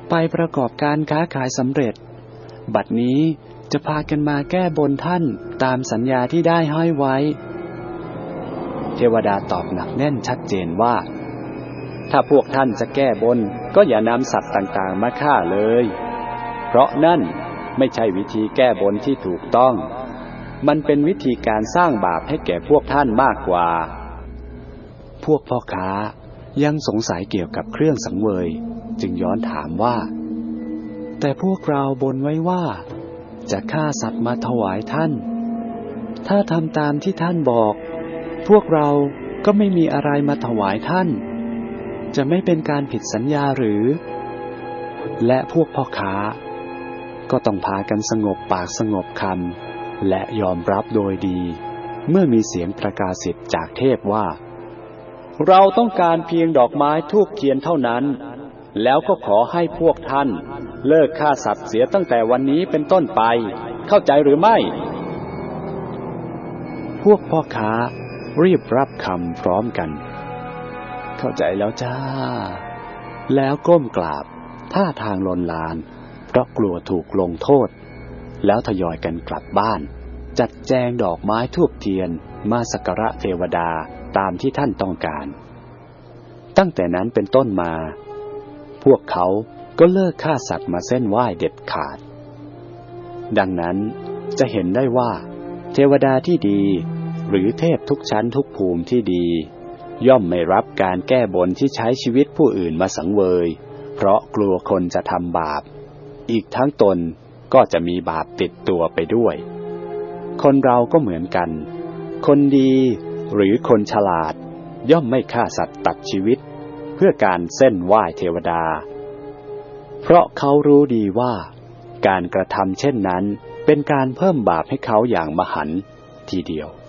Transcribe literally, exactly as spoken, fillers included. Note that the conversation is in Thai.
ไปประกอบการค้าขายสำเร็จบัดนี้จะพากันมาแก้บนท่านตามสัญญาที่ได้ให้ไว้เทวดาตอบหนักแน่นชัดเจนว่าถ้าพวกท่านจะแก้บนก็อย่านำสัตว์ต่างๆมาฆ่าเลยเพราะนั่นไม่ใช่วิธีแก้บนที่ถูกต้องมันเป็นวิธีการสร้างบาปให้แก่พวกท่านมากกว่าพวกพ่อค้ายังสงสัยเกี่ยวกับเครื่องสังเวยจึงย้อนถามว่าแต่พวกเราบนไว้ว่าจะฆ่าสัตว์มาถวายท่านถ้าทำตามที่ท่านบอกพวกเราก็ไม่มีอะไรมาถวายท่านจะไม่เป็นการผิดสัญญาหรือและพวกพ่อค้าก็ต้องพากันสงบปากสงบคำและยอมรับโดยดีเมื่อมีเสียงประกาศสิทธิ์จากเทพว่าเราต้องการเพียงดอกไม้ธูปเทียนเท่านั้นแล้วก็ขอให้พวกท่านเลิกฆ่าสัตว์เสียตั้งแต่วันนี้เป็นต้นไปเข้าใจหรือไม่พวกพ่อค้ารีบรับคำพร้อมกันเข้าใจแล้วจ้าแล้วก้มกราบท่าทางลนลานเพราะกลัวถูกลงโทษแล้วทยอยกันกลับบ้านจัดแจงดอกไม้ธูปเทียนมาสักการะเทวดาตามที่ท่านต้องการตั้งแต่นั้นเป็นต้นมาพวกเขาก็เลิกฆ่าสัตว์มาเส้นไหว้เด็ดขาดดังนั้นจะเห็นได้ว่าเทวดาที่ดีหรือเทพทุกชั้นทุกภูมิที่ดีย่อมไม่รับการแก้บนที่ใช้ชีวิตผู้อื่นมาสังเวยเพราะกลัวคนจะทำบาปอีกทั้งตนก็จะมีบาปติดตัวไปด้วยคนเราก็เหมือนกันคนดีหรือคนฉลาดย่อมไม่ฆ่าสัตว์ตัดชีวิตเพื่อการเส้นไหว้เทวดาเพราะเขารู้ดีว่าการกระทำเช่นนั้นเป็นการเพิ่มบาปให้เขาอย่างมหันต์ทีเดียว